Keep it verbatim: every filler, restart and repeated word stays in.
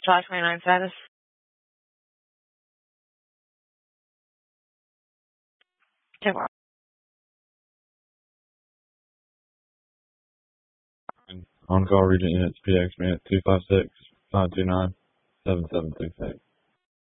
July twenty-ninth status. Take one. On call Regent units P X man two five six five two nine seven seven two six.